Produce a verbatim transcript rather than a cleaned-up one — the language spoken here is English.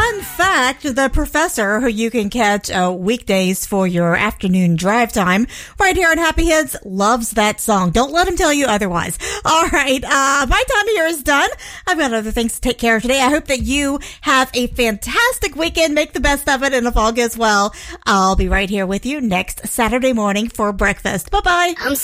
fun fact, the professor, who you can catch uh, weekdays for your afternoon drive time, right here on Happy Hits, loves that song. Don't let him tell you otherwise. All right, uh, my time here is done. I've got other things to take care of today. I hope that you have a fantastic weekend. Make the best of it, and if all goes well, I'll be right here with you next Saturday morning for breakfast. Bye-bye. I'm